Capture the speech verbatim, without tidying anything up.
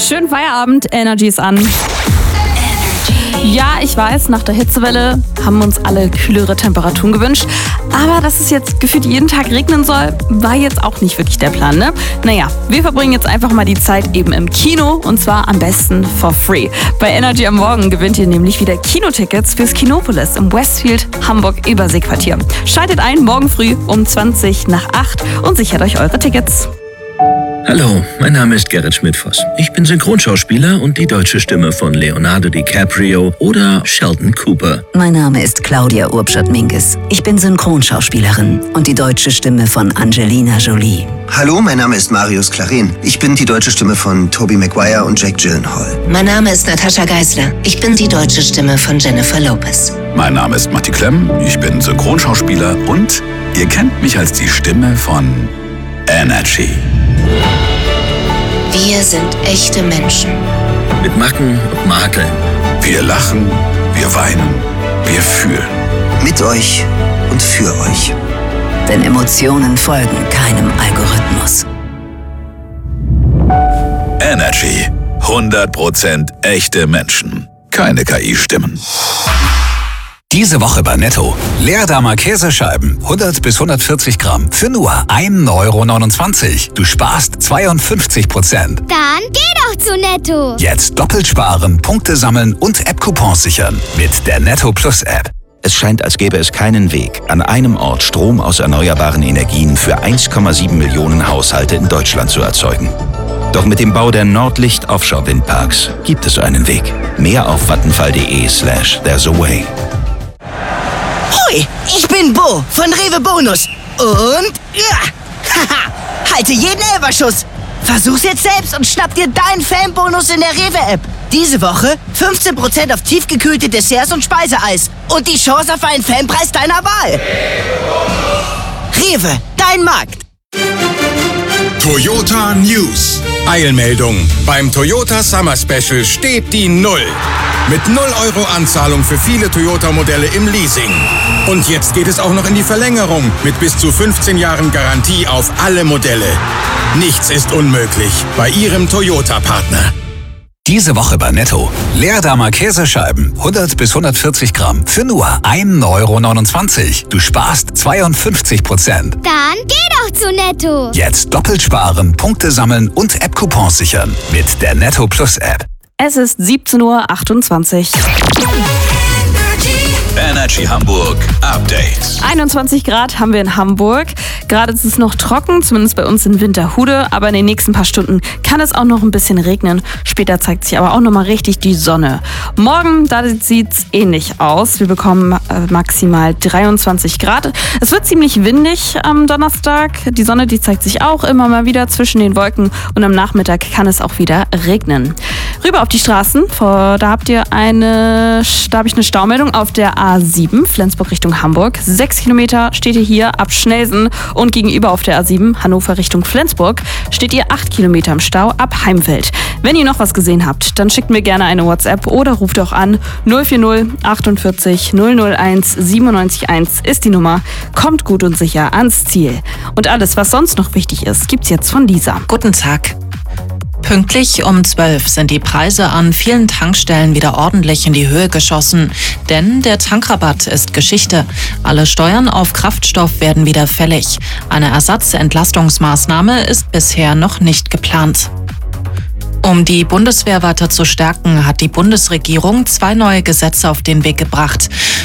Schönen Feierabend, Energy ist an. Ja, ich weiß, nach der Hitzewelle haben uns alle kühlere Temperaturen gewünscht. Aber dass es jetzt gefühlt jeden Tag regnen soll, war jetzt auch nicht wirklich der Plan, ne? Naja, wir verbringen jetzt einfach mal die Zeit eben im Kino und zwar am besten for free. Bei Energy am Morgen gewinnt ihr nämlich wieder Kinotickets fürs Kinopolis im Westfield Hamburg Überseequartier. Schaltet ein morgen früh um zwanzig nach acht und sichert euch eure Tickets. Hallo, mein Name ist Gerrit Schmidtfoss. Ich bin Synchronschauspieler und die deutsche Stimme von Leonardo DiCaprio oder Sheldon Cooper. Mein Name ist Claudia Urbschat-Minkes. Ich bin Synchronschauspielerin und die deutsche Stimme von Angelina Jolie. Hallo, mein Name ist Marius Clarin. Ich bin die deutsche Stimme von Tobey Maguire und Jake Gyllenhaal. Mein Name ist Natascha Geisler. Ich bin die deutsche Stimme von Jennifer Lopez. Mein Name ist Matti Klemm. Ich bin Synchronschauspieler und ihr kennt mich als die Stimme von Energy. Wir sind echte Menschen. Mit Macken und Makeln. Wir lachen, wir weinen, wir fühlen. Mit euch und für euch. Denn Emotionen folgen keinem Algorithmus. Energy. hundert Prozent echte Menschen. Keine K I-Stimmen. Diese Woche bei Netto. Leerdammer Käsescheiben, hundert bis hundertvierzig Gramm für nur ein Euro neunundzwanzig. Du sparst zweiundfünfzig Prozent. Dann geh doch zu Netto. Jetzt doppelt sparen, Punkte sammeln und App-Coupons sichern mit der Netto Plus App. Es scheint, als gäbe es keinen Weg, an einem Ort Strom aus erneuerbaren Energien für eins Komma sieben Millionen Haushalte in Deutschland zu erzeugen. Doch mit dem Bau der Nordlicht Offshore Windparks gibt es einen Weg. Mehr auf vattenfall.de slash there's a way. Hoi, ich bin Bo von Rewe Bonus. Und ja, haha, halte jeden Elferschuss. Versuch's jetzt selbst und schnapp dir deinen Fanbonus in der Rewe-App. Diese Woche fünfzehn Prozent auf tiefgekühlte Desserts und Speiseeis. Und die Chance auf einen Fanpreis deiner Wahl. Rewe, dein Markt. Toyota News. Eilmeldung. Beim Toyota Summer Special steht die Null. Mit null Euro Anzahlung für viele Toyota-Modelle im Leasing. Und jetzt geht es auch noch in die Verlängerung mit bis zu fünfzehn Jahren Garantie auf alle Modelle. Nichts ist unmöglich bei Ihrem Toyota-Partner. Diese Woche bei Netto. Leerdammer Käsescheiben, hundert bis hundertvierzig Gramm für nur ein Euro neunundzwanzig. Du sparst zweiundfünfzig Prozent. Dann geh doch zu Netto. Jetzt doppelt sparen, Punkte sammeln und App-Coupons sichern mit der Netto Plus App. Es ist siebzehn Uhr achtundzwanzig. Energy Hamburg Update. einundzwanzig Grad haben wir in Hamburg. Gerade ist es noch trocken, zumindest bei uns in Winterhude. Aber in den nächsten paar Stunden kann es auch noch ein bisschen regnen. Später zeigt sich aber auch noch mal richtig die Sonne. Morgen, da sieht es ähnlich aus. Wir bekommen äh, maximal dreiundzwanzig Grad. Es wird ziemlich windig am Donnerstag. Die Sonne, die zeigt sich auch immer mal wieder zwischen den Wolken. Und am Nachmittag kann es auch wieder regnen. Rüber auf die Straßen. Vor, da habt ihr eine, da habe ich eine Staumeldung auf der A sieben, Flensburg Richtung Hamburg. Sechs Kilometer steht ihr hier ab Schnelsen und gegenüber auf der A sieben, Hannover Richtung Flensburg, steht ihr acht Kilometer im Stau ab Heimfeld. Wenn ihr noch was gesehen habt, dann schickt mir gerne eine WhatsApp oder ruft auch an. null vier null achtundvierzig null null eins siebenundneunzig eins ist die Nummer. Kommt gut und sicher ans Ziel. Und alles, was sonst noch wichtig ist, gibt's jetzt von Lisa. Guten Tag. Pünktlich um zwölf sind die Preise an vielen Tankstellen wieder ordentlich in die Höhe geschossen. Denn der Tankrabatt ist Geschichte. Alle Steuern auf Kraftstoff werden wieder fällig. Eine Ersatzentlastungsmaßnahme ist bisher noch nicht geplant. Um die Bundeswehr weiter zu stärken, hat die Bundesregierung zwei neue Gesetze auf den Weg gebracht.